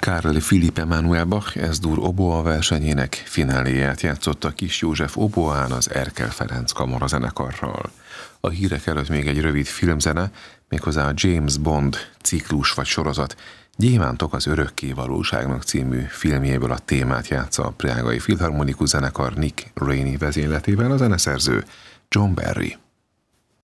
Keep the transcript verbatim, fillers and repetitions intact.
Carl Philipp Emanuel Bach S-dur oboa versenyének fináléját játszotta Kiss József oboán az Erkel Ferenc kamarazenekarral. A hírek előtt még egy rövid filmzene, méghozzá a James Bond ciklus vagy sorozat Gyémántok az örökké valóságnak című filmjéből a témát játsza a prágai filharmonikus zenekar Nick Rainey vezényletével a zeneszerző John Barry.